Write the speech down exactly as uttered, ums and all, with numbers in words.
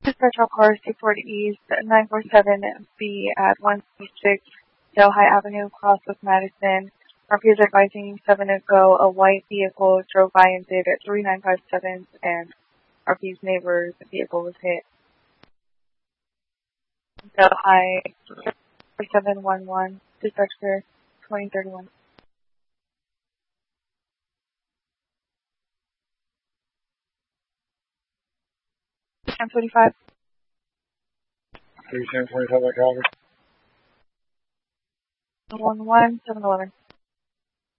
Central Car two forty East, nine four seven B at one six Delhi Avenue, cross with Madison. R P is advising seven ago a white vehicle drove by and did at three nine five seven, and R P's neighbor's vehicle was hit. Delhi seven one one, dispatcher twenty thirty-one. ten twenty-five. three ten twenty-five by Calgary. one one seven eleven.